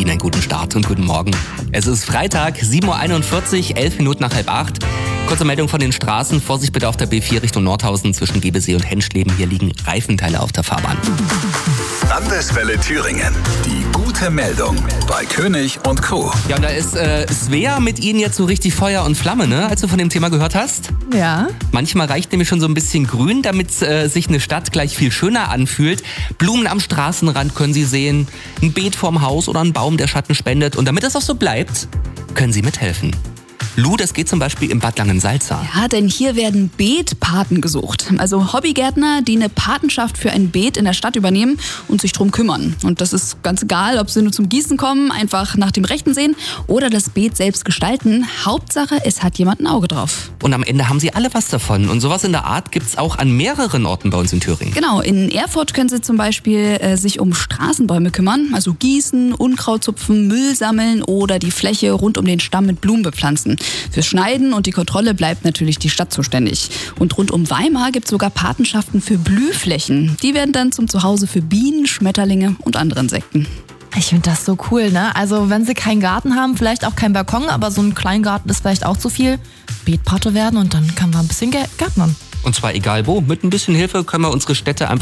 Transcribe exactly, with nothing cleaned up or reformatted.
Ihnen einen guten Start und guten Morgen. Es ist Freitag, sieben Uhr einundvierzig, elf Minuten nach halb acht. Kurze Meldung von den Straßen. Vorsicht bitte auf der B vier Richtung Nordhausen zwischen Gebesee und Henschleben. Hier liegen Reifenteile auf der Fahrbahn. Landeswelle Thüringen. Die gute Meldung bei König und Co. Ja, und da ist äh, Svea mit Ihnen jetzt so richtig Feuer und Flamme, ne? Als du von dem Thema gehört hast. Ja. Manchmal reicht nämlich schon so ein bisschen Grün, damit äh, sich eine Stadt gleich viel schöner anfühlt. Blumen am Straßenrand können Sie sehen, ein Beet vorm Haus oder ein Baum, der Schatten spendet. Und damit es auch so bleibt, können Sie mithelfen. Lou, das geht zum Beispiel im Bad Langensalza. Ja, denn hier werden Beetpaten gesucht. Also Hobbygärtner, die eine Patenschaft für ein Beet in der Stadt übernehmen und sich drum kümmern. Und das ist ganz egal, ob sie nur zum Gießen kommen, einfach nach dem Rechten sehen oder das Beet selbst gestalten. Hauptsache, es hat jemand ein Auge drauf. Und am Ende haben sie alle was davon. Und sowas in der Art gibt's auch an mehreren Orten bei uns in Thüringen. Genau, in Erfurt können sie zum Beispiel äh, sich um Straßenbäume kümmern. Also gießen, Unkraut zupfen, Müll sammeln oder die Fläche rund um den Stamm mit Blumen bepflanzen. Fürs Schneiden und die Kontrolle bleibt natürlich die Stadt zuständig. Und rund um Weimar gibt es sogar Patenschaften für Blühflächen. Die werden dann zum Zuhause für Bienen, Schmetterlinge und andere Insekten. Ich finde das so cool, ne? Also wenn sie keinen Garten haben, vielleicht auch keinen Balkon, aber so ein Kleingarten ist vielleicht auch zu viel. Beetpate werden und dann kann man ein bisschen gärtnern. Und zwar egal wo. Mit ein bisschen Hilfe können wir unsere Städte einfach